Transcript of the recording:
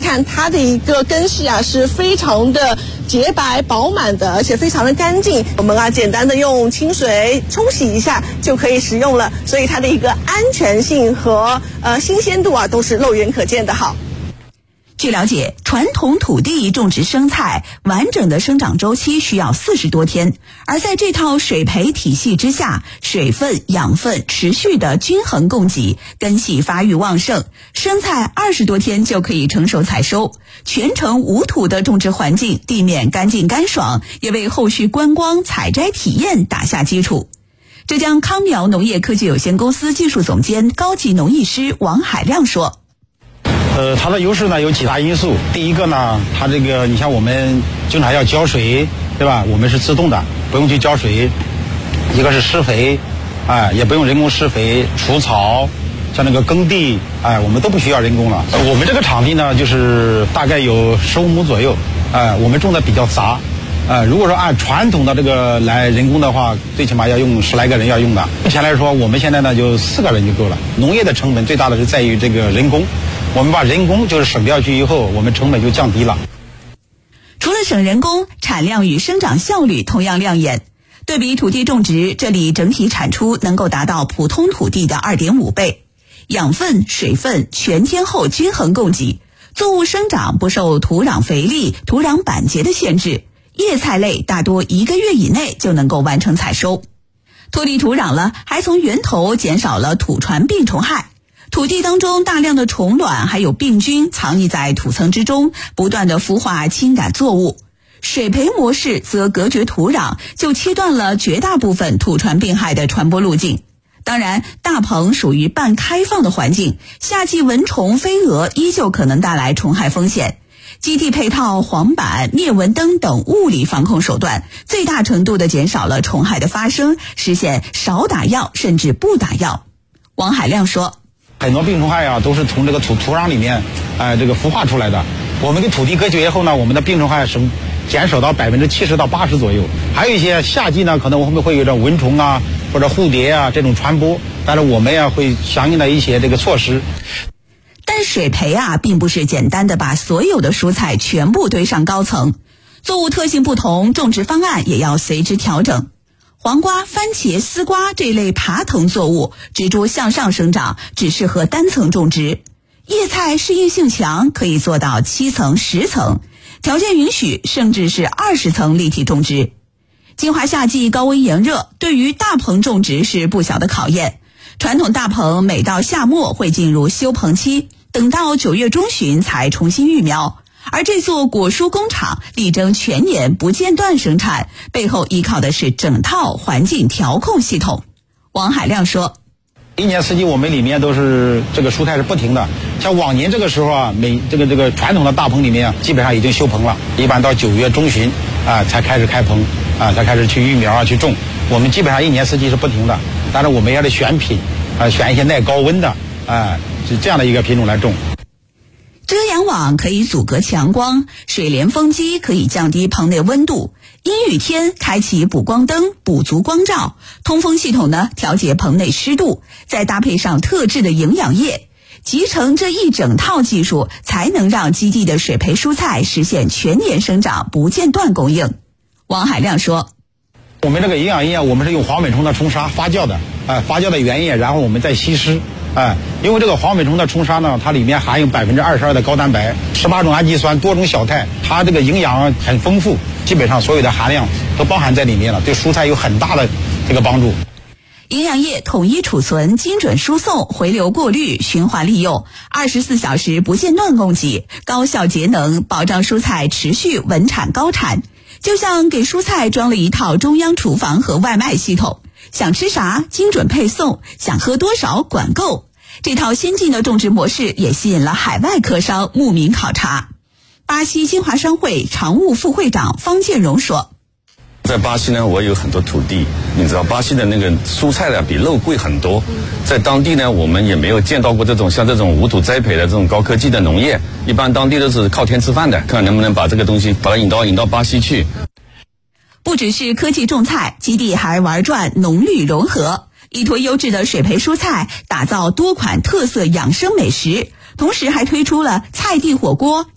看它的一个根系啊是非常的洁白饱满的，而且非常的干净。我们啊简单的用清水冲洗一下就可以食用了，所以它的一个安全性和新鲜度啊都是肉眼可见的好。 据了解，传统土地种植生菜完整的生长周期需要40多天，而在这套水培体系之下，水分、养分持续的均衡供给，根系发育旺盛，生菜20多天就可以成熟采收。全程无土的种植环境，地面干净干爽，也为后续观光采摘体验打下基础。浙江康苗农业科技有限公司技术总监、高级农艺师王海亮说， 它的优势呢有几大因素。第一个呢，它这个你像我们经常要浇水，对吧？我们是自动的，不用去浇水。一个是施肥，也不用人工施肥、除草，像那个耕地，我们都不需要人工了。我们这个场地呢，就是大概有15亩左右，我们种的比较杂。如果说按传统的这个来人工的话，最起码要用10来个人要用的。目前来说，我们现在呢就4个人就够了。农业的成本最大的是在于这个人工，我们把人工就是省掉去以后，我们成本就降低了。 除了省人工，产量与生长效率同样亮眼。对比土地种植，这里整体产出能够达到普通土地的2.5倍，养分、水分全天候均衡供给，作物生长不受土壤肥力、土壤板结的限制。叶菜类大多1个月以内就能够完成采收。脱离土壤了，还从源头减少了土传病虫害。土地当中大量的虫卵还有病菌藏匿在土层之中，不断的孵化侵感作物。水培模式则隔绝土壤，就切断了绝大部分土传病害的传播路径。当然，大棚属于半开放的环境，夏季蚊虫、飞蛾依旧可能带来虫害风险。基地配套黄板、灭蚊灯等物理防控手段，最大程度地减少了虫害的发生，实现少打药甚至不打药。王海亮说， 很多病虫害啊都是从这个土壤里面这个孵化出来的。我们跟土地隔绝以后呢，我们的病虫害减少到70%到80%左右。还有一些夏季呢，可能我们会有这蚊虫啊或者蝴蝶啊这种传播，但是我们也会相应的一些这个措施。 但水培并不是简单的把所有的蔬菜全部堆上高层，作物特性不同，种植方案也要随之调整。黄瓜、番茄、丝瓜这类爬藤作物，植株向上生长，只适合单层种植。叶菜适应性强，可以做到7层、10层，条件允许，甚至是20层立体种植。金华夏季高温炎热，对于大棚种植是不小的考验。传统大棚每到夏末会进入休棚期，等到9月中旬才重新育苗，而这座果蔬工厂力争全年不间断生产，背后依靠的是整套环境调控系统。王海亮说， 一年四季我们里面都是这个蔬菜是不停的，像往年这个时候这个传统的大棚里面基本上已经休棚了，一般到9月中旬才开始开棚才开始去育苗去种。我们基本上一年四季是不停的，但是我们也得选品选一些耐高温的是这样的一个品种来种。 遮阳网可以阻隔强光，水帘风机可以降低棚内温度，阴雨天开启补光灯补足光照，通风系统呢调节棚内湿度，再搭配上特制的营养液，集成这一整套技术，才能让基地的水培蔬菜实现全年生长不间断供应。王海亮说， 我们这个营养液我们是用黄本虫的冲沙发酵的发酵的原液，然后我们再稀释因为这个黄本虫的冲沙呢，它里面含有22%的高蛋白，18种氨基酸，多种小肽，它这个营养很丰富，基本上所有的含量都包含在里面了，对蔬菜有很大的这个帮助。 营养液统一储存，精准输送，回流过滤，循环利用，24小时不间断供给，高效节能，保障蔬菜持续稳产高产。就像给蔬菜装了一套中央厨房和外卖系统，想吃啥精准配送，想喝多少管够。这套先进的种植模式也吸引了海外客商慕名考察。巴西金华商会常务副会长方建荣说， 在巴西呢，我有很多土地，你知道巴西的那个蔬菜呢比肉贵很多，在当地呢我们也没有见到过像这种无土栽培的这种高科技的农业，一般当地都是靠天吃饭的，看能不能把这个东西把它引到巴西去。 不只是科技种菜，基地还玩转农绿融合，依托优质的水培蔬菜，打造多款特色养生美食，同时还推出了菜地火锅、